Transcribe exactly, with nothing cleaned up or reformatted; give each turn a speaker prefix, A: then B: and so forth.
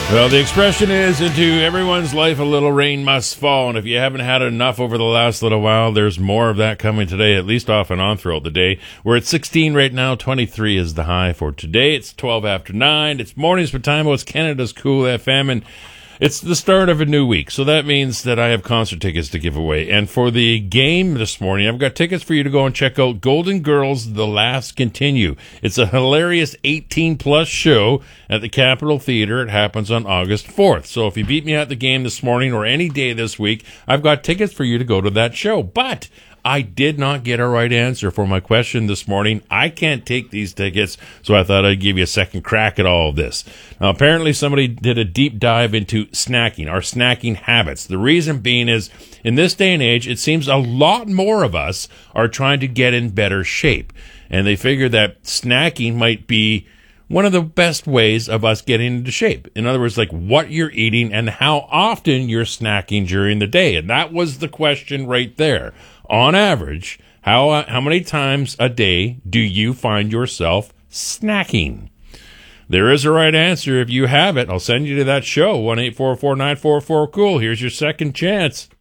A: Well, the expression is, into everyone's life a little rain must fall, and if you haven't had enough over the last little while, there's more of that coming today, at least off and on throughout the day. We're at sixteen right now, twenty-three is the high for today. It's twelve after nine, it's mornings for time, it's Canada's Cool F M, and it's the start of a new week, so that means that I have concert tickets to give away. And for the game this morning, I've got tickets for you to go and check out Golden Girls The Last Continue. It's a hilarious eighteen-plus show at the Capitol Theatre. It happens on August fourth. So if you beat me at the game this morning or any day this week, I've got tickets for you to go to that show. But I did not get a right answer for my question this morning. I can't take these tickets, so I thought I'd give you a second crack at all of this. Now, apparently somebody did a deep dive into snacking, our snacking habits. The reason being is, in this day and age, it seems a lot more of us are trying to get in better shape. And they figure that snacking might be one of the best ways of us getting into shape. In other words, like what you're eating and how often you're snacking during the day. And that was the question right there. On average, how uh, how many times a day do you find yourself snacking? There is a right answer. If you have it, I'll send you to that show, one eight four four nine four four cool. Here's your second chance.